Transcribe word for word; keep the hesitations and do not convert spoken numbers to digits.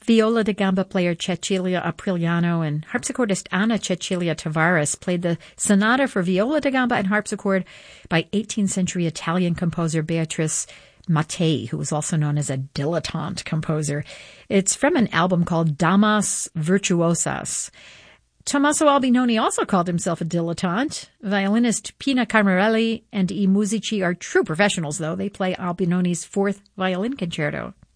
Viola da gamba player Cecilia Apriliano and harpsichordist Anna Cecilia Tavares played the sonata for viola da gamba and harpsichord by eighteenth century Italian composer Beatrice Mattei, who was also known as a dilettante composer. It's from an album called Damas Virtuosas. Tommaso Albinoni also called himself a dilettante. Violinist Pina Carmarelli and I Musici are true professionals, though. They play Albinoni's fourth violin concerto.